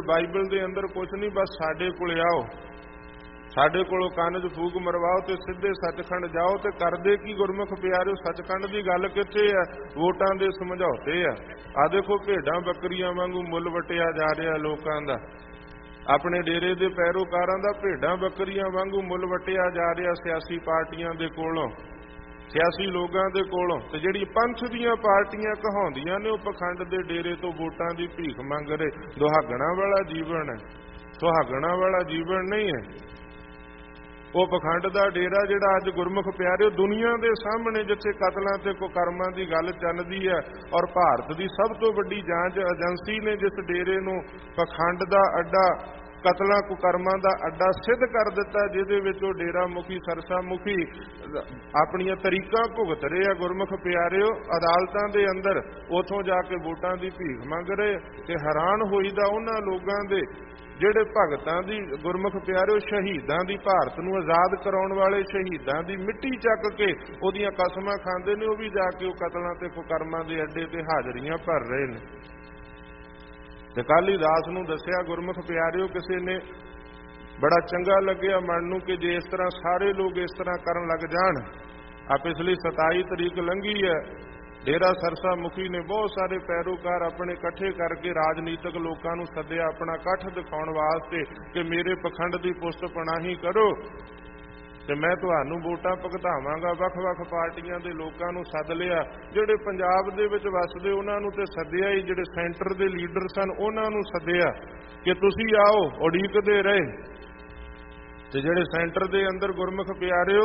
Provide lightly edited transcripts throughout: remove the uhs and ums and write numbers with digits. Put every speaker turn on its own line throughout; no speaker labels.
Bible के अंदर कुछ नहीं, बस साडे कोल आओ, साडे कोलों कंन 'च फूक मरवाओ तो सीधे सचखंड जाओ। तो करदे की गुरमुख प्यारिओ, सचखंड की गल कित्थे है? वोटां दे समझौते है। आ देखो भेडां बकरियां वांगू मुल वटिया जा रहा लोकां दा, अपने डेरे दे पैरोकारां दा भेडां बकरियां वांगू मुल वटिया जा रहा सियासी पार्टियां दे कोलों, सियासी लोगों के कोलों। तो जिहड़ी पंथ दीयां पार्टियां कहाउंदियां ने, वो पखंड दे डेरे तो वोटां दी भीख मंग रहे। दुहागणा वाला जीवन है, सुहागणा वाला जीवन नहीं है। वो पखंड का डेरा जिहड़ा अज गुरमुख प्यारे दुनिया के सामने जिथे कतलों ते कुकर्मां की गल चलती है, और भारत की सब तो वड्डी जांच एजेंसी ने जिस डेरे नूं पखंड का अड्डा, कतलों कुकर्मां का अड्डा सिद्ध कर दिता, जिहदे विच वो डेरा मुखी सरसा मुखी अपनियां तरीकां भुगत रहे हैं। गुरमुख प्यारिओ, अदालतां दे अंदर उथों जाके वोटां की भीख मंग रहे। ते हैरान होईदा उन्हां लोगां दे ਜਿਹੜੇ ਭਗਤਾਂ ਦੀ, ਗੁਰमुख ਪਿਆਰਿਓ, ਸ਼ਹੀਦਾਂ ਦੀ, ਭਾਰਤ ਨੂੰ ਆਜ਼ਾਦ ਕਰਾਉਣ ਵਾਲੇ ਸ਼ਹੀਦਾਂ ਦੀ ਮਿੱਟੀ ਚੱਕ ਕੇ ਉਹਦੀਆਂ ਕਸਮਾਂ ਖਾਂਦੇ ਨੇ, ਉਹ ਵੀ ਜਾ ਕੇ ਉਹ ਕਤਲਾਂ ਤੇ ਕੁਕਰਮਾਂ ਦੇ ਅੱਡੇ ਤੇ ਹਾਜ਼ਰੀਆਂ ਭਰ ਰਹੇ ਨੇ। ਤੇ ਕਾਲੀਦਾਸ ਨੂੰ ਦੱਸਿਆ ਗੁਰमुख ਪਿਆਰਿਓ ਕਿਸੇ ਨੇ, ਬੜਾ ਚੰਗਾ ਲੱਗਿਆ ਮਨ ਨੂੰ ਕਿ ਜੇ ਇਸ ਤਰ੍ਹਾਂ ਸਾਰੇ ਲੋਕ ਇਸ ਤਰ੍ਹਾਂ ਕਰਨ ਲੱਗ ਜਾਣ। ਆ ਪਿਛਲੀ 27 ਤਰੀਕ ਲੰਘੀ ਹੈ, डेरा सरसा मुखी ने बहुत सारे पैरोकार अपने इकट्ठे करके राजनीतिक लोगों को सद्या अपना इकट्ठ दिखाने वास्ते कि मेरे पखंड की पुष्ट पनाही करो तो मैं तुहानू वोटां भुगतावांगा। वख-वख पार्टियां दे लोगों को सद लिया, जिहड़े पंजाब दे विच वसदे उन्हां नूं ते सद्या ही, जिहड़े सेंटर के लीडर सन उन्हां नूं सद्या कि तुसीं आओ, उड़ीकदे रहे। ते जिहड़े सेंटर के अंदर गुरमुख प्यारिओ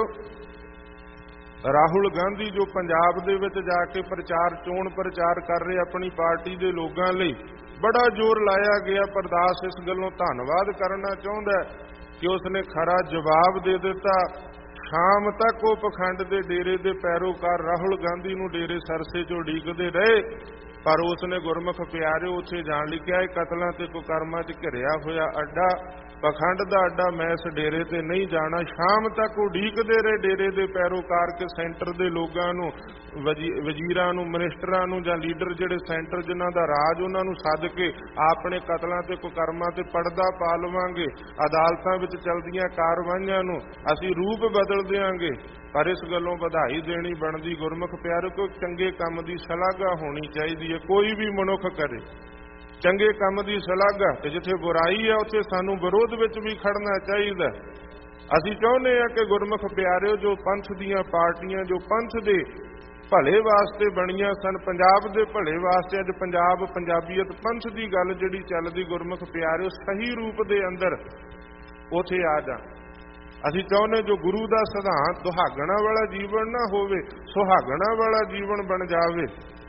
राहुल गांधी जो पंजाब दे विच जाके प्रचार, चोण प्रचार कर रहे अपनी पार्टी के लोगों लई, बड़ा जोर लाया गया। पर दास इस गल्लों धन्नवाद करना चाहुंदा कि उसने खरा जवाब दे दिता। शाम तक वो पखंड के डेरे के पैरोकार राहुल गांधी नूं डेरे सरसे चों उड़ीकदे रहे, पर उसने गुरमुख प्यारिओ उत्थे जाण लिखिया कतलों ते कुकर्मां च घिरिया होया अड्डा, पखंड का अड्डा, मैं इस डेरे ते नहीं जाना। शाम तक उड़ीकदे रहे डेरे के पैरोकार के सेंटर के लोगों नूं, वजीरां नूं, मिनिस्टरां नूं जां लीडर जिहड़े सेंटर जिन्हां दा राज उन्हां नूं सद के अपने कतलों ते कुकर्मां ते पर्दा पा लवांगे, अदालतां विच चलदियां कारवाईयां नूं असीं रूप बदल देंगे। पर इस गल्लों बधाई देनी बनदी गुरमुख प्यारे को, चंगे काम की शलाघा होनी चाहिए है। कोई भी मनुख करे चंगे काम की शलाघा, ते जिथे बुराई है उत्थे सानू विरोध विच भी खड़ना चाहिए। असीं चाहुंदे हां कि गुरमुख प्यारिओ जो पंथ दीयां पार्टियां जो पंथ दे भले वास्ते बणियां सन, पंजाब दे भले वास्ते अज पंजाब पंजाबीयत पंथ की गल जिहड़ी चलदी गुरमुख प्यारिओ सही रूप दे अंदर उत्थे आ जा। असीं चाहुंदे जो गुरु का सिद्धांत दुहागणा वाला जीवन ना होवे, सुहागणा वाला जीवन बन जावे।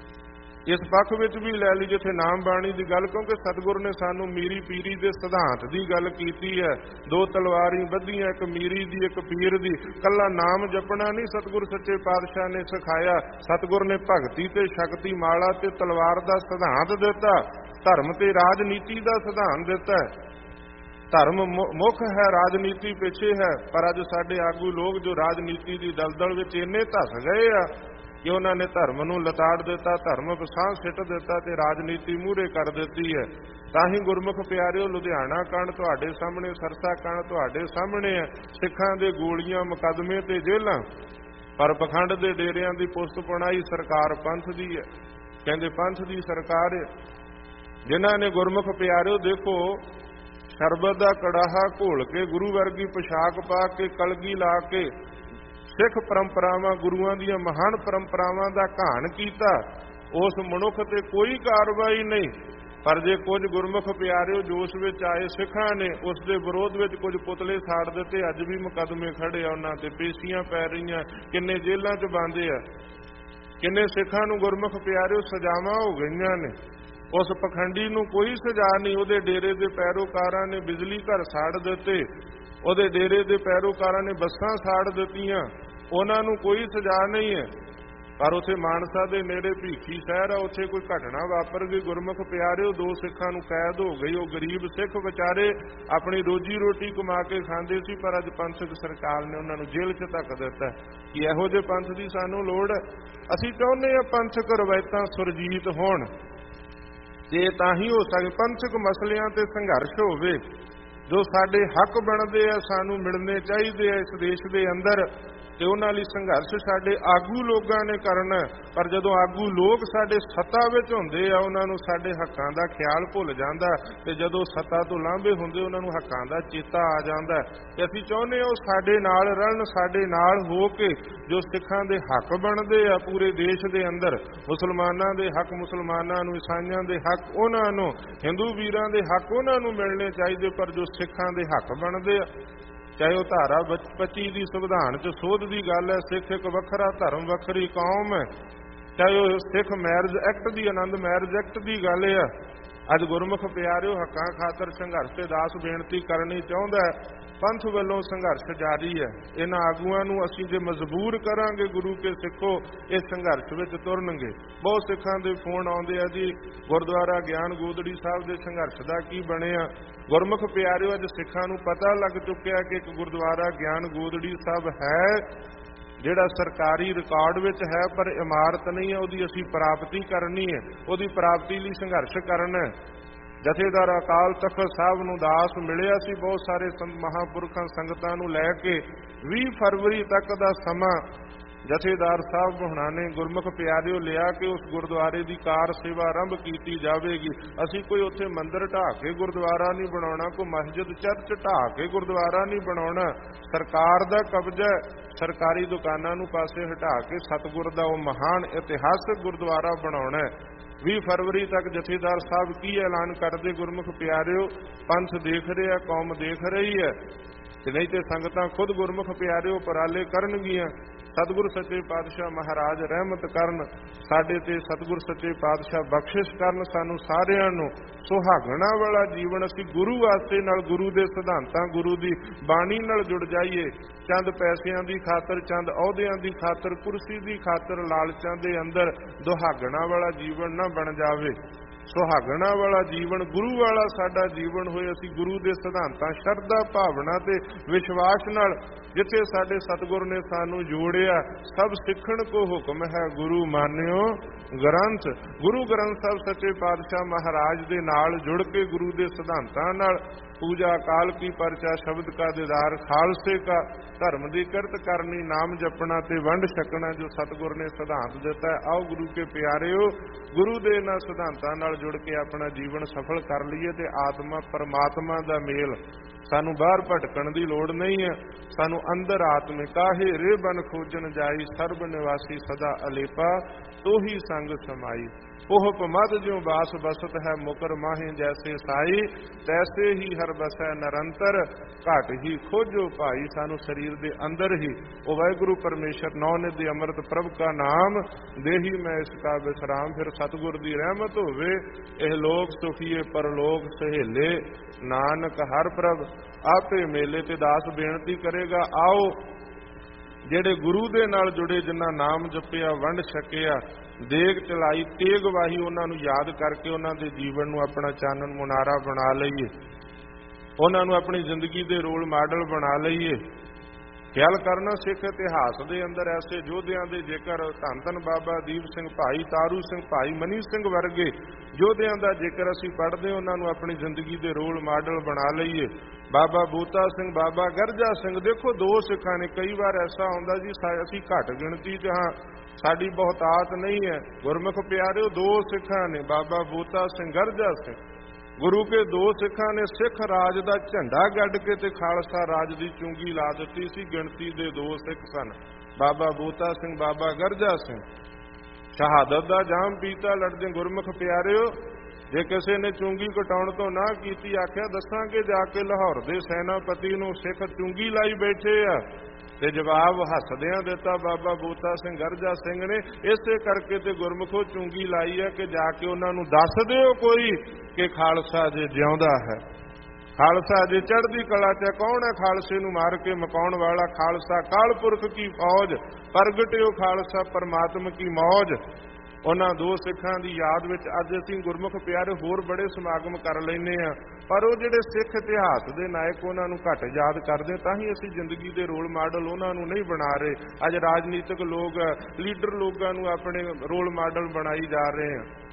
इस पक्ष विच भी लै ली जिथे नाम बाणी की गल, क्योंकि सतगुर ने सानू मीरी पीरी के सिद्धांत की गल कीती है। दो तलवारी बधियां, एक मीरी दी एक पीर दी। कला नाम जपना नहीं सतगुर सच्चे पातशाह ने सिखाया। सतगुर ने भगती ते शक्ति माला ते तलवार का सिद्धांत दिता, धर्म ते राजनीति का सिद्धांत दिता। धर्म मुख है, राजनीति पिछे है। पर अज साडे आगू लोग जो राजनीति की दलदल विच इन्ने धस गए आ कि उन्होंने धर्म नूं लताड़ दिता, धर्म पसाह सिट दिता ते राजनीति मूहरे कर दिती है। ताही गुरमुख प्यारिओ लुधियाना कांड तुहाडे सामने, सरसा कांड तुहाडे सामने है। सिखां दे गोलियां, मुकदमे ते जेलां, पर पखंड दे डेरियां दी पुस्त पणाई सरकार पंथ दी है। कहंदे पंथ दी सरकार है। जिन्हां ने गुरमुख प्यारिओ देखो शरबत का कड़ाहा घोल के, गुरु वर्गी पोशाक पा के, कलगी ला के सिख परंपरावां, गुरुआं दीयां महान परंपरावां दा घान कीता, उस मनुख ते कोई कार्रवाई नहीं। पर जे कुछ गुरमुख प्यारिओ जोश विच आए सिखां ने उस दे विरोध विच कुछ पुतले साड़ दिते, अज भी मुकदमे खड़े आ, उन्हां ते पेशियां पै रहीआं, किन्ने जेलां च बंद आ, किन्ने सिखां नूं गुरमुख प्यारिओ सजावां हो गईआं ने। उस पखंडी नूं कोई सजा नहीं। उहदे डेरे दे पैरोकारां ने बिजली घर साड़ दिते, उहदे डेरे दे पैरोकारां ने बसां साड़ दित्तियां, उन्हां नूं कोई सजा नहीं है। पर उत्थे मानसा दे नेड़े भीखी शहर है, उत्थे कोई घटना वापर गई गुरमुख प्यारिओ, 2 सिखां नूं कैद हो गई। वो गरीब सिख बेचारे अपनी रोजी रोटी कमा के खांदे सी, पर अज पंथक सरकार ने उन्हां नूं जेल च धक दिता कि इहो जिहे पंथ दी सानूं लोड़ है। असीं चाहुंदे हां पंथक रवायतां सुरजीत होण, ਜੇ ਤਾਂ ਹੀ ਹੋ ਸਕੇ ਪੰਥਕ ਮਸਲਿਆਂ ਤੇ ਸੰਘਰਸ਼ ਹੋਵੇ। ਜੋ ਸਾਡੇ ਹੱਕ ਬਣਦੇ ਆ ਸਾਨੂੰ ਮਿਲਣੇ ਚਾਹੀਦੇ ਆ ਇਸ ਦੇਸ਼ ਦੇ ਅੰਦਰ, ਤੇ ਉਹਨਾਂ ਲਈ ਸੰਘਰਸ਼ ਸਾਡੇ ਆਗੂ ਲੋਕਾਂ ਨੇ ਕਰਨਾ। ਪਰ ਜਦੋਂ ਆਗੂ ਲੋਕ ਸਾਡੇ ਸੱਤਾ ਵਿੱਚ ਹੁੰਦੇ ਆ ਉਹਨਾਂ ਨੂੰ ਸਾਡੇ ਹੱਕਾਂ ਦਾ ਖਿਆਲ ਭੁੱਲ ਜਾਂਦਾ, ਤੇ ਜਦੋਂ ਸੱਤਾ ਤੋਂ ਲਾਂਭੇ ਹੁੰਦੇ ਉਹਨਾਂ ਨੂੰ ਹੱਕਾਂ ਦਾ ਚੇਤਾ ਆ ਜਾਂਦਾ। ਤੇ ਅਸੀਂ ਚਾਹੁੰਦੇ ਹਾਂ ਉਹ ਸਾਡੇ ਨਾਲ ਰਲਣ, ਸਾਡੇ ਨਾਲ ਹੋ ਕੇ ਜੋ ਸਿੱਖਾਂ ਦੇ ਹੱਕ ਬਣਦੇ ਆ ਪੂਰੇ ਦੇਸ਼ ਦੇ ਅੰਦਰ, ਮੁਸਲਮਾਨਾਂ ਦੇ ਹੱਕ ਮੁਸਲਮਾਨਾਂ ਨੂੰ, ਈਸਾਈਆਂ ਦੇ ਹੱਕ ਉਹਨਾਂ ਨੂੰ, ਹਿੰਦੂ ਵੀਰਾਂ ਦੇ ਹੱਕ ਉਹਨਾਂ ਨੂੰ ਮਿਲਣੇ ਚਾਹੀਦੇ। ਪਰ ਜੋ ਸਿੱਖਾਂ ਦੇ ਹੱਕ ਬਣਦੇ ਆ, ਚਾਹੇ ਉਹ ਧਾਰਾ 25 ਦੀ ਸੰਵਿਧਾਨ 'ਚ ਸੋਧ ਦੀ ਗੱਲ ਹੈ, ਸਿੱਖ ਇੱਕ ਵੱਖਰਾ ਧਰਮ ਵੱਖਰੀ ਕੌਮ ਹੈ, ਚਾਹੇ ਉਹ ਸਿੱਖ ਮੈਰਿਜ ਐਕਟ ਦੀ, ਆਨੰਦ ਮੈਰਿਜ ਐਕਟ ਦੀ ਗੱਲ ਹੈ। ਅੱਜ ਗੁਰਮੁਖ ਪਿਆਰਿਓ ਹੱਕਾਂ ਖਾਤਰ ਸੰਘਰਸ਼ ਤੇ ਦਾਸ ਬੇਨਤੀ ਕਰਨੀ ਚਾਹੁੰਦਾ ਹੈ। ਪੰਥ ਵੱਲੋਂ ਸੰਘਰਸ਼ ਜਾਰੀ ਹੈ। ਇਹਨਾਂ ਆਗੂਆਂ ਨੂੰ ਅਸੀਂ ਜੇ ਮਜਬੂਰ ਕਰਾਂਗੇ ਗੁਰੂ ਕੇ ਸਿੱਖੋ ਇਸ ਸੰਘਰਸ਼ ਵਿੱਚ ਤੁਰਨਗੇ। ਬਹੁਤ ਸਿੱਖਾਂ ਦੇ ਫੋਨ ਆਉਂਦੇ ਆ ਜੀ ਗੁਰਦੁਆਰਾ ਗਿਆਨ ਗੋਦੜੀ ਸਾਹਿਬ ਦੇ ਸੰਘਰਸ਼ ਦਾ ਕੀ ਬਣਿਆ। ਗੁਰਮੁਖ ਪਿਆਰਿਓ ਅੱਜ ਸਿੱਖਾਂ ਨੂੰ ਪਤਾ ਲੱਗ ਚੁੱਕਿਆ ਕਿ ਇੱਕ ਗੁਰਦੁਆਰਾ ਗਿਆਨ ਗੋਦੜੀ ਸਾਹਿਬ ਹੈ ਜਿਹੜਾ ਸਰਕਾਰੀ ਰਿਕਾਰਡ ਵਿੱਚ ਹੈ, ਪਰ ਇਮਾਰਤ ਨਹੀਂ ਹੈ, ਉਹਦੀ ਅਸੀਂ ਪ੍ਰਾਪਤੀ ਕਰਨੀ ਹੈ, ਉਹਦੀ ਪ੍ਰਾਪਤੀ ਲਈ ਸੰਘਰਸ਼ ਕਰਨਾ। ਜਥੇਦਾਰ ਅਕਾਲ ਤਖਤ ਸਾਹਿਬ ਨੂੰ ਦਾਸ ਮਿਲਿਆ ਸੀ ਬਹੁਤ ਸਾਰੇ ਸੰਤ ਮਹਾਂਪੁਰਖਾਂ ਸੰਗਤਾਂ ਨੂੰ ਲੈ ਕੇ। 20 ਫਰਵਰੀ ਤੱਕ ਦਾ ਸਮਾਂ ਜਥੇਦਾਰ ਸਾਹਿਬ ਹੁਣਾਂ ਨੇ ਗੁਰਮੁਖ ਪਿਆਰਿਓ ਲਿਆ ਕਿ ਉਸ ਗੁਰਦੁਆਰੇ ਦੀ ਕਾਰ ਸੇਵਾ ਆਰੰਭ ਕੀਤੀ ਜਾਵੇਗੀ। ਅਸੀਂ ਕੋਈ ਉੱਥੇ ਮੰਦਿਰ ਢਾਹ ਕੇ ਗੁਰਦੁਆਰਾ ਨਹੀਂ ਬਣਾਉਣਾ, ਕੋਈ ਮਸਜਿਦ ਚਰਚ ਢਾਹ ਕੇ ਗੁਰਦੁਆਰਾ ਨਹੀਂ ਬਣਾਉਣਾ। ਸਰਕਾਰ ਦਾ ਕਬਜ਼ਾ, ਸਰਕਾਰੀ ਦੁਕਾਨਾਂ ਨੂੰ ਪਾਸੇ ਹਟਾ ਕੇ ਸਤਿਗੁਰ ਦਾ ਉਹ ਮਹਾਨ ਇਤਿਹਾਸਕ ਗੁਰਦੁਆਰਾ ਬਣਾਉਣਾ। 20 ਫਰਵਰੀ ਤੱਕ ਜਥੇਦਾਰ ਸਾਹਿਬ ਕੀ ਐਲਾਨ ਕਰਦੇ ਗੁਰਮੁਖ ਪਿਆਰਿਓ, ਪੰਥ ਦੇਖ ਰਿਹਾ, ਕੌਮ ਦੇਖ ਰਹੀ ਹੈ, ਤੇ ਨਹੀਂ ਤੇ ਸੰਗਤਾਂ ਖੁਦ ਗੁਰਮੁਖ ਪਿਆਰਿਓ ਉਪਰਾਲੇ ਕਰਨਗੀਆਂ। ਸਤਿਗੁਰ ਸੱਚੇ ਪਾਤਸ਼ਾਹ ਮਹਾਰਾਜ ਰਹਿਮਤ ਕਰਨ ਸਾਡੇ ਤੇ, ਸਤਿਗੁਰ ਸੱਚੇ ਪਾਤਸ਼ਾਹ ਬਖਸ਼ਿਸ਼ ਕਰਨ ਸਾਨੂੰ ਸਾਰਿਆਂ ਨੂੰ ਸੁਹਾਗਣਾ ਵਾਲਾ ਜੀਵਨ। ਅਸੀਂ ਗੁਰੂ ਵਾਸਤੇ ਨਾਲ, ਗੁਰੂ ਦੇ ਸਿਧਾਂਤਾਂ, ਗੁਰੂ ਦੀ ਬਾਣੀ ਨਾਲ ਜੁੜ ਜਾਈਏ। ਚੰਦ ਪੈਸਿਆਂ ਦੀ ਖਾਤਰ, ਚੰਦ ਅਹੁਦਿਆਂ ਦੀ ਖਾਤਰ, ਕੁਰਸੀ ਦੀ ਖਾਤਰ, ਲਾਲਚਾਂ ਦੇ ਅੰਦਰ ਦੁਹਾਗਣਾ ਵਾਲਾ ਜੀਵਨ ਨਾ ਬਣ ਜਾਵੇ। ਸੁਹਾਗਣਾ ਵਾਲਾ ਜੀਵਨ, ਗੁਰੂ ਵਾਲਾ ਸਾਡਾ ਜੀਵਨ ਹੋਏ। ਅਸੀਂ ਗੁਰੂ ਦੇ ਸਿਧਾਂਤਾਂ, ਸ਼ਰਧਾ ਭਾਵਨਾ ਤੇ ਵਿਸ਼ਵਾਸ ਨਾਲ, ਜਿੱਥੇ ਸਾਡੇ ਸਤਿਗੁਰ ਨੇ ਸਾਨੂੰ ਜੋੜਿਆ, ਸਭ ਸਿੱਖਣ ਕੋ ਹੁਕਮ ਹੈ ਗੁਰੂ ਮਾਨਿਓ ਗ੍ਰੰਥ। ਗੁਰੂ ਗ੍ਰੰਥ ਸਾਹਿਬ ਸੱਚੇ ਪਾਤਸ਼ਾਹ ਮਹਾਰਾਜ ਦੇ ਨਾਲ ਜੁੜ ਕੇ ਗੁਰੂ ਦੇ ਸਿਧਾਂਤਾਂ ਨਾਲ ਪੂਜਾ ਕਾਲ ਕੀ ਪਰਚਾ, ਸ਼ਬਦ ਕਾ ਦੀਦਾਰ, ਖਾਲਸੇ ਕਾ, ਧਰਮ ਦੀ ਕਿਰਤ ਕਰਨੀ, ਨਾਮ ਜਪਣਾ ਤੇ ਵੰਡ ਛਕਣਾ ਜੋ ਸਤਿਗੁਰ ਨੇ ਸਿਧਾਂਤ ਦਿੱਤਾ ਹੈ। ਆਓ ਗੁਰੂ ਕੇ ਪਿਆਰਿਓ ਗੁਰੂ ਦੇ ਇਹਨਾਂ ਸਿਧਾਂਤਾਂ ਨਾਲ ਜੁੜ ਕੇ ਆਪਣਾ ਜੀਵਨ ਸਫਲ ਕਰ ਲਈਏ ਤੇ ਆਤਮਾ ਪਰਮਾਤਮਾ ਦਾ ਮੇਲ। ਸਾਨੂੰ ਬਾਹਰ ਭਟਕਣ ਦੀ ਲੋੜ ਨਹੀਂ ਹੈ, ਸਾਨੂੰ ਅੰਦਰ ਆਤਮਿਕ ਕਾਹੇ ਰੇ ਬਨ ਖੋਜਣ ਜਾਈ, ਸਰਬ ਨਿਵਾਸੀ ਸਦਾ ਅਲੇਪਾ ਤੋਹੀ ਸੰਗ ਸਮਾਈ। ਉਹ ਪਮਦ ਜਿਉ ਬਾਸ ਬਸਤ ਹੈ ਮੁਕਰ ਮਾਹੇ, ਜੈਸੇ ਸਾਈ ਤੈਸੇ ਹੀ ਹਰ ਬਸੈ ਨਿਰੰਤਰ, ਘਟ ਹੀ ਖੋਜੋ ਭਾਈ। ਸਾਨੂੰ ਸਰੀਰ ਦੇ ਅੰਦਰ ਹੀ ਉਹ ਵਾਹਿਗੁਰੂ ਪਰਮੇਸ਼ਰ ਨੌ ਨਿਧਿ ਅੰਮ੍ਰਿਤ ਪ੍ਰਭ ਕਾ ਨਾਮ ਦੇਹੀ ਮੈਂ ਇਸ ਕਾ ਵਿਸਰਾਮ। ਫਿਰ ਸਤਿਗੁਰ ਦੀ ਰਹਿਮਤ ਹੋਵੇ, ਇਹ ਲੋਕ ਸੁਖੀਏ ਪਰਲੋਕ ਸਹੇਲੇ, ਨਾਨਕ ਹਰ ਪ੍ਰਭ ਆਪੇ ਮੇਲੇ। ਤੇ ਦਾਸ ਬੇਨਤੀ ਕਰੇਗਾ, ਆਓ ਜਿਹੜੇ ਗੁਰੂ ਦੇ ਨਾਲ ਜੁੜੇ, ਜਿਨ੍ਹਾਂ ਨਾਮ ਜਪਿਆ, ਵੰਡ ਛਕਿਆ, ਦੇਗ ਚਲਾਈ, ਤੇਗ ਵਾਹੀ, ਉਹਨਾਂ ਨੂੰ ਯਾਦ ਕਰਕੇ ਉਹਨਾਂ ਦੇ ਜੀਵਨ ਨੂੰ ਆਪਣਾ ਚਾਨਣ ਮੁਨਾਰਾ ਬਣਾ ਲਈਏ, ਉਹਨਾਂ ਨੂੰ ਆਪਣੀ ਜ਼ਿੰਦਗੀ ਦੇ ਰੋਲ ਮਾਡਲ ਬਣਾ ਲਈਏ। ਖਿਆਲ ਕਰਨਾ, ਸਿੱਖ ਇਤਿਹਾਸ ਦੇ ਅੰਦਰ ਐਸੇ ਯੋਧਿਆਂ ਦੇ ਜੇਕਰ ਧੰਨ ਧੰਨ ਬਾਬਾ ਦੀਪ ਸਿੰਘ, ਭਾਈ ਤਾਰੂ ਸਿੰਘ, ਭਾਈ ਮਨੀ ਸਿੰਘ ਵਰਗੇ ਯੋਧਿਆਂ ਦਾ ਜੇਕਰ ਅਸੀਂ ਪੜ੍ਹਦੇ, ਉਹਨਾਂ ਨੂੰ ਆਪਣੀ ਜ਼ਿੰਦਗੀ ਦੇ ਰੋਲ ਮਾਡਲ ਬਣਾ ਲਈਏ। ਬਾਬਾ ਬੂਟਾ ਸਿੰਘ, ਬਾਬਾ ਗਰਜਾ ਸਿੰਘ, ਦੇਖੋ ਦੋ ਸਿੱਖਾਂ ਨੇ। ਕਈ ਵਾਰ ਐਸਾ ਹੁੰਦਾ ਜੀ ਅਸੀਂ ਘੱਟ ਗਿਣਤੀ 'ਚ ਹਾਂ, ਸਾਡੀ ਬਹੁਤਾਤ ਨਹੀਂ ਹੈ। ਗੁਰਮੁਖ ਪਿਆਰਿਓ ਦੋ ਸਿੱਖਾਂ ਨੇ, ਬਾਬਾ ਬੂਟਾ ਸਿੰਘ, ਗਰਜਾ ਸਿੰਘ। ਗੁਰੂ ਕੇ ਦੋ ਸਿੱਖਾਂ ਨੇ ਸਿੱਖ ਰਾਜ ਦਾ ਝੰਡਾ ਗੱਡ ਕੇ ਤੇ ਖਾਲਸਾ ਰਾਜ ਦੀ ਚੁੰਗੀ ਲਾ ਦਿੱਤੀ ਸੀ। ਗਿਣਤੀ ਦੇ ਦੋ ਸਿੱਖ ਸਨ, ਬਾਬਾ ਬੂਟਾ ਸਿੰਘ, ਬਾਬਾ ਗਰਜਾ ਸਿੰਘ। ਸ਼ਹਾਦਤ ਦਾ ਜਾਮ ਪੀਤਾ ਲੜਦੇ ਗੁਰਮੁਖ ਪਿਆਰਿਓ। ਜੇ ਕਿਸੇ ਨੇ ਚੁੰਗੀ ਕਟਾਉਣ ਤੋਂ ਨਾ ਕੀਤੀ, ਆਖਿਆ ਦੱਸਾਂਗੇ ਜਾ ਕੇ ਲਾਹੌਰ ਦੇ ਸੈਨਾਪਤੀ ਨੂੰ, ਸਿੱਖ ਚੁੰਗੀ ਲਾਈ ਬੈਠੇ ਆ। ਤੇ ਜਵਾਬ ਹੱਸਦਿਆਂ ਦਿੱਤਾ ਬਾਬਾ ਬੂਟਾ ਸਿੰਘ, ਗਰਜਾ ਸਿੰਘ ਨੇ, ਇਸੇ ਕਰਕੇ ਤੇ ਗੁਰਮੁਖੋ ਚੁੰਗੀ ਲਾਈ ਹੈ ਕਿ ਜਾ ਕੇ ਉਹਨਾਂ ਨੂੰ ਦੱਸ ਦਿਓ ਕੋਈ ਕਿ ਖਾਲਸਾ ਜੇ ਜਿਉਂਦਾ ਹੈ, ਖਾਲਸਾ ਜੇ ਚੜ੍ਹਦੀ ਕਲਾ 'ਚ। ਕੌਣ ਹੈ ਖਾਲਸੇ ਨੂੰ ਮਾਰ ਕੇ ਮਕਾਉਣ ਵਾਲਾ? ਖਾਲਸਾ ਕਾਲ ਪੁਰਖ ਕੀ ਫੌਜ, ਪ੍ਰਗਟਿਓ ਖਾਲਸਾ ਪਰਮਾਤਮ ਕੀ ਮੌਜ। ਉਹਨਾਂ ਦੋ ਸਿੱਖਾਂ ਦੀ ਯਾਦ ਵਿੱਚ ਅੱਜ ਅਸੀਂ ਗੁਰਮੁਖ ਪਿਆਰੇ ਹੋਰ ਬੜੇ ਸਮਾਗਮ ਕਰ ਲੈਂਦੇ ਹਾਂ, ਪਰ ਉਹ ਜਿਹੜੇ ਸਿੱਖ ਇਤਿਹਾਸ ਦੇ ਨਾਇਕ, ਉਹਨਾਂ ਨੂੰ ਘੱਟ ਯਾਦ ਕਰਦੇ। ਤਾਂ ਹੀ ਅਸੀਂ ਜ਼ਿੰਦਗੀ ਦੇ ਰੋਲ ਮਾਡਲ ਉਹਨਾਂ ਨੂੰ ਨਹੀਂ ਬਣਾ ਰਹੇ। ਅੱਜ ਰਾਜਨੀਤਿਕ ਲੋਕ, ਲੀਡਰ ਲੋਕਾਂ ਨੂੰ ਆਪਣੇ ਰੋਲ ਮਾਡਲ ਬਣਾਈ ਜਾ ਰਹੇ ਹਾਂ।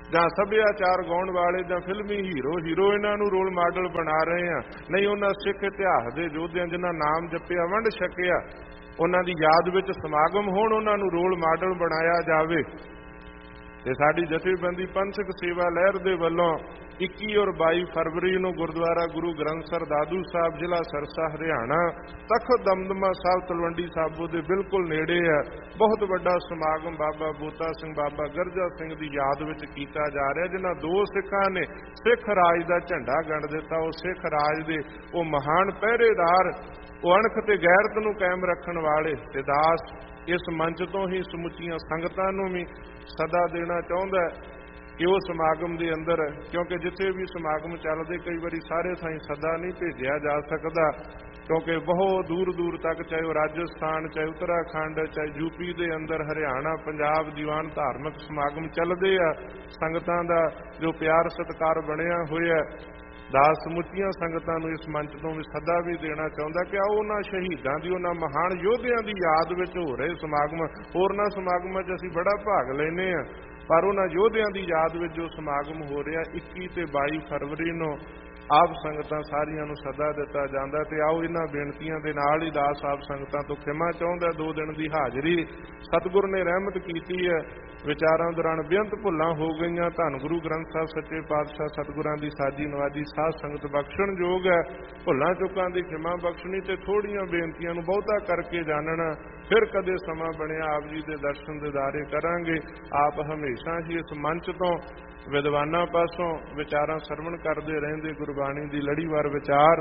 ਜਾਂ ਸੱਭਿਆਚਾਰ ਗਾਉਣ ਵਾਲੇ ਜਾਂ ਫਿਲਮੀ ਹੀਰੋਇਨਾਂ ਨੂੰ ਰੋਲ ਮਾਡਲ ਬਣਾ ਰਹੇ ਆ। ਨਹੀਂ, ਉਹਨਾਂ ਸਿੱਖ ਇਤਿਹਾਸ ਦੇ ਯੋਧਿਆਂ ਜਿਨ੍ਹਾਂ ਨਾਮ ਜਪਿਆ, ਵੰਡ ਛਕਿਆ, ਉਹਨਾਂ ਦੀ ਯਾਦ ਵਿੱਚ ਸਮਾਗਮ ਹੋਣ, ਉਹਨਾਂ ਨੂੰ ਰੋਲ ਮਾਡਲ ਬਣਾਇਆ ਜਾਵੇ। ਤੇ ਸਾਡੀ ਜਥੇਬੰਦੀ ਪੰਥਕ ਸੇਵਾ ਲਹਿਰ ਦੇ ਵੱਲੋਂ 21 ਔਰ 22 ਫਰਵਰੀ ਨੂੰ ਗੁਰਦੁਆਰਾ ਗੁਰੂ ਗ੍ਰੰਥ ਸਾਹਿਬ ਦਾਦੂ ਸਾਹਿਬ, ਜ਼ਿਲ੍ਹਾ ਸਿਰਸਾ, ਹਰਿਆਣਾ, ਤਖਤ ਦਮਦਮਾ ਸਾਹਿਬ ਤਲਵੰਡੀ ਸਾਬੋ ਦੇ ਬਿਲਕੁਲ ਨੇੜੇ ਹੈ, ਬਹੁਤ ਵੱਡਾ ਸਮਾਗਮ ਬਾਬਾ ਬੋਤਾ ਸਿੰਘ, ਬਾਬਾ ਗਰਜਾ ਸਿੰਘ ਦੀ ਯਾਦ ਵਿੱਚ ਕੀਤਾ ਜਾ ਰਿਹਾ, ਜਿਨ੍ਹਾਂ ਦੋ ਸਿੱਖਾਂ ਨੇ ਸਿੱਖ ਰਾਜ ਦਾ ਝੰਡਾ ਗੰਢ ਦਿੱਤਾ। ਉਹ ਸਿੱਖ ਰਾਜ ਦੇ ਉਹ ਮਹਾਨ ਪਹਿਰੇਦਾਰ, ਉਹ ਅਣਖ ਤੇ ਗੈਰਤ ਨੂੰ ਕਾਇਮ ਰੱਖਣ ਵਾਲੇ। ਤੇ ਦਾਸ ਇਸ ਮੰਚ ਤੋਂ ਹੀ ਸਮੁੱਚੀਆਂ ਸੰਗਤਾਂ ਨੂੰ ਵੀ ਸਦਾ ਦੇਣਾ ਚਾਹੁੰਦਾ ਕਿ ਉਹ ਸਮਾਗਮ ਦੇ ਅੰਦਰ, ਕਿਉਂਕਿ ਜਿੱਥੇ ਵੀ ਸਮਾਗਮ ਚੱਲਦੇ ਕਈ ਵਾਰੀ ਸਾਰੇ ਥਾਈਂ ਸਦਾ ਨਹੀਂ ਭੇਜਿਆ ਜਾ ਸਕਦਾ, ਕਿਉਂਕਿ ਬਹੁਤ ਦੂਰ ਦੂਰ ਤੱਕ, ਚਾਹੇ ਉਹ ਰਾਜਸਥਾਨ, ਚਾਹੇ ਉੱਤਰਾਖੰਡ, ਚਾਹੇ ਯੂਪੀ ਦੇ ਅੰਦਰ, ਹਰਿਆਣਾ, ਪੰਜਾਬ, ਦੀਵਾਨ ਧਾਰਮਿਕ ਸਮਾਗਮ ਚੱਲਦੇ ਆ। ਸੰਗਤਾਂ ਦਾ ਜੋ ਪਿਆਰ ਸਤਿਕਾਰ ਬਣਿਆ ਹੋਇਆ, ਦਾਸ ਸਮੁੱਚੀਆਂ ਸੰਗਤਾਂ ਨੂੰ ਇਸ ਮੰਚ ਤੋਂ ਵੀ ਸੱਦਾ ਵੀ ਦੇਣਾ ਚਾਹੁੰਦਾ ਕਿ ਆਓ ਉਹਨਾਂ ਸ਼ਹੀਦਾਂ ਦੀ, ਉਹਨਾਂ ਮਹਾਨ ਯੋਧਿਆਂ ਦੀ ਯਾਦ ਵਿੱਚ ਹੋ ਰਹੇ ਸਮਾਗਮ, ਹੋਰਨਾਂ ਸਮਾਗਮਾਂ 'ਚ ਅਸੀਂ ਬੜਾ ਭਾਗ ਲੈਂਦੇ ਹਾਂ, ਪਰ ਉਹਨਾਂ ਯੋਧਿਆਂ ਦੀ ਯਾਦ ਵਿੱਚ ਜੋ ਸਮਾਗਮ ਹੋ ਰਿਹਾ 21 ਤੇ 22 ਫਰਵਰੀ ਨੂੰ ਆਪ ਸੰਗਤਾਂ ਸਾਰੀਆਂ ਨੂੰ ਸੱਦਾ ਦਿੱਤਾ ਜਾਂਦਾ। ਤੇ ਆਓ ਇਹਨਾਂ ਬੇਨਤੀਆਂ ਦੇ ਨਾਲ ਹੀ ਦਾਸ ਆਪ ਸੰਗਤਾਂ ਤੋਂ ਖਿਮਾ ਚਾਹੁੰਦਾ। 2 ਦਿਨ ਦੀ ਹਾਜ਼ਰੀ ਸਤਿਗੁਰ ਨੇ ਰਹਿਮਤ ਕੀਤੀ ਹੈ। ਵਿਚਾਰਾਂ ਦੌਰਾਨ ਬੇਅੰਤ ਭੁੱਲਾਂ ਹੋ ਗਈਆਂ। ਧੰਨ ਗੁਰੂ ਗ੍ਰੰਥ ਸਾਹਿਬ ਸੱਚੇ ਪਾਤਸ਼ਾਹ ਸਤਿਗੁਰਾਂ ਦੀ ਸਾਜੀ ਨਵਾਜੀ ਸਾਧ ਸੰਗਤ ਬਖਸ਼ਣਯੋਗ ਹੈ। ਭੁੱਲਾਂ ਚੁੱਕਾਂ ਦੀ ਖਿਮਾ ਬਖਸ਼ਣੀ ਤੇ ਥੋੜ੍ਹੀਆਂ ਬੇਨਤੀਆਂ ਨੂੰ ਬਹੁਤਾ ਕਰਕੇ ਜਾਣਨਾ। ਫਿਰ ਕਦੇ ਸਮਾਂ ਬਣਿਆ ਆਪ ਜੀ ਦੇ ਦਰਸ਼ਨ ਦੀਦਾਰੇ ਕਰਾਂਗੇ। ਆਪ ਹਮੇਸ਼ਾ ਹੀ ਇਸ ਮੰਚ ਤੋਂ ਵਿਦਵਾਨਾਂ ਪਾਸੋਂ ਵਿਚਾਰਾਂ ਸਰਵਣ ਕਰਦੇ ਰਹਿੰਦੇ, ਗੁਰਬਾਣੀ ਦੀ ਲੜੀਵਾਰ ਵਿਚਾਰ।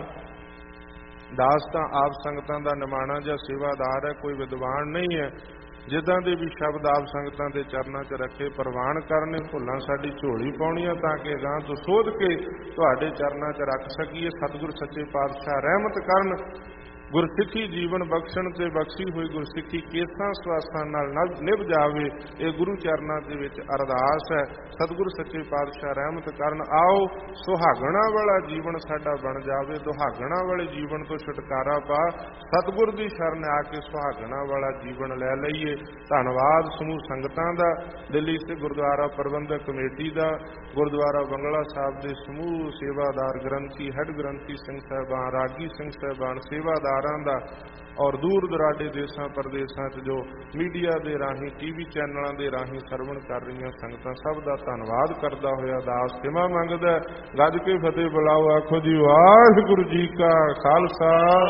ਦਾਸ ਤਾਂ ਆਪ ਸੰਗਤਾਂ ਦਾ ਨਿਮਾਣਾ ਜਾਂ ਸੇਵਾਦਾਰ ਹੈ, ਕੋਈ ਵਿਦਵਾਨ ਨਹੀਂ ਹੈ। ਜਿੱਦਾਂ ਦੇ ਵੀ ਸ਼ਬਦ ਆਪ ਸੰਗਤਾਂ ਦੇ ਚਰਨਾਂ 'ਚ ਰੱਖੇ ਪ੍ਰਵਾਨ ਕਰਨੇ, ਭੁੱਲਾਂ ਸਾਡੀ ਝੋਲੀ ਪਾਉਣੀਆਂ ਤਾਂ ਕਿ ਅਗਾਂਹ ਤੋਂ ਸੋਧ ਕੇ ਤੁਹਾਡੇ ਚਰਨਾਂ 'ਚ ਰੱਖ ਸਕੀਏ। ਸਤਿਗੁਰ ਸੱਚੇ ਪਾਤਸ਼ਾਹ ਰਹਿਮਤ ਕਰਨ, ਗੁਰਸਿੱਖੀ ਜੀਵਨ ਬਖਸ਼ਣ ਤੇ ਬਖਸ਼ੀ ਹੋਈ ਗੁਰਸਿੱਖੀ ਕੇਸਾਂ ਸਵਾਸਾਂ ਨਾਲ ਨਿਭ ਜਾਵੇ, ਇਹ ਗੁਰੂ ਚਰਨਾਂ ਦੇ ਵਿੱਚ ਅਰਦਾਸ ਹੈ। ਸਤਿਗੁਰ ਸੱਚੇ ਪਾਤਸ਼ਾਹ ਰਹਿਮਤ ਕਰਨ। ਆਓ ਸੁਹਾਗਣਾ ਵਾਲਾ ਜੀਵਨ ਸਾਡਾ ਬਣ ਜਾਵੇ, ਦੁਹਾਗਣਾ ਵਾਲੇ ਜੀਵਨ ਤੋਂ ਛੁਟਕਾਰਾ ਪਾ ਸਤਿਗੁਰ ਦੀ ਸ਼ਰਨ ਆ ਕੇ ਸੁਹਾਗਣਾ ਵਾਲਾ ਜੀਵਨ ਲੈ ਲਈਏ। ਧੰਨਵਾਦ ਸਮੂਹ ਸੰਗਤਾਂ ਦਾ, ਦਿੱਲੀ ਸਥਿਤ ਗੁਰਦੁਆਰਾ ਪ੍ਰਬੰਧਕ ਕਮੇਟੀ ਦਾ, ਗੁਰਦੁਆਰਾ ਬੰਗਲਾ ਸਾਹਿਬ ਦੇ ਸਮੂਹ ਸੇਵਾਦਾਰ ਗ੍ਰੰਥੀ, ਹੈੱਡ ਗ੍ਰੰਥੀ ਸਿੰਘ ਸਾਹਿਬਾਨ, ਰਾਗੀ ਸਿੰਘ ਸਾਹਿਬਾਨ, ਸੇਵਾਦਾਰਾਂ ਦਾ, ਔਰ ਦੂਰ ਦੁਰਾਡੇ ਦੇਸਾਂ ਪ੍ਰਦੇਸਾਂ 'ਚ ਜੋ ਮੀਡੀਆ ਦੇ ਰਾਹੀਂ, ਟੀਵੀ ਚੈਨਲਾਂ ਦੇ ਰਾਹੀਂ ਸਰਵਣ ਕਰ ਰਹੀਆਂ ਸੰਗਤਾਂ, ਸਭ ਦਾ ਧੰਨਵਾਦ ਕਰਦਾ ਹੋਇਆ ਦਾਸ ਖਿਮਾ ਮੰਗਦਾ। ਗੱਜ ਕੇ ਫਤਿਹ ਬੁਲਾਓ, ਆਖੋ ਜੀ ਵਾਹਿਗੁਰੂ ਜੀ ਕਾ ਖਾਲਸਾ,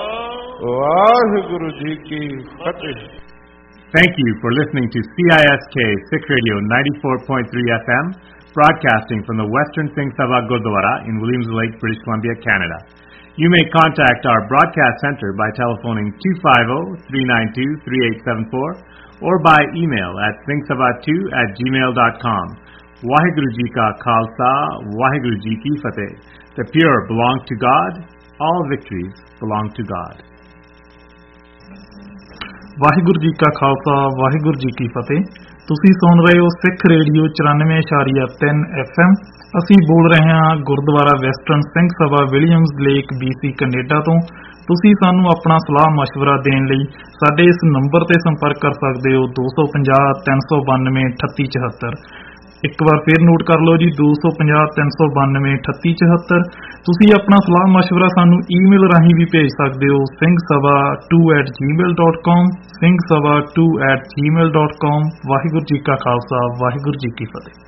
ਵਾਹਿਗੁਰੂ ਜੀ ਕੀ ਫਤਿਹ।
Thank you for listening to CISK Sikh Radio 94.3 FM, broadcasting from the Western Singh Sabha Gurdwara in Williams Lake, British Columbia, Canada. You may contact our broadcast center by telephoning 250-392-3874 or by email at singhsabha2@gmail.com. Waheguru Ji Ka Khalsa, Waheguru Ji Ki Fateh. The pure belong to God. All victories belong to God.
Waheguru ji ਕਾ ਖਾਲਸਾ, ਵਾਹਿਗੁਰੂ ਜੀ ਕੀ ਫਤਿਹ। ਤੁਸੀਂ ਸੁਣ ਰਹੇ ਹੋ ਸਿੱਖ radio 94.3 FM। ਅਸੀਂ ਬੋਲ ਰਹੇ ਹਾਂ Gurdwara western Singh Sabha, Williams lake, BC, Canada ਤੋਂ। ਤੁਸੀਂ ਸਾਨੂੰ ਆਪਣਾ ਸਲਾਹ ਮਸ਼ਵਰਾ ਦੇਣ ਲਈ ਸਾਡੇ ਇਸ ਨੰਬਰ ਤੇ ਸੰਪਰਕ ਕਰ ਸਕਦੇ ਹੋ, 250-392-3874। ਇੱਕ ਵਾਰ ਫਿਰ ਨੋਟ ਕਰ ਲਓ ਜੀ, 250-392-3874। ਤੁਸੀਂ ਆਪਣਾ ਸਲਾਹ ਮਸ਼ਵਰਾ ਸਾਨੂੰ ਈਮੇਲ ਰਾਹੀਂ ਵੀ ਭੇਜ ਸਕਦੇ ਹੋ, singhsabha2@gmail.com, singhsabha2@gmail.com। ਵਾਹਿਗੁਰੂ ਜੀ ਕਾ ਖਾਲਸਾ, ਵਾਹਿਗੁਰੂ ਜੀ ਕੀ ਫਤਿਹ।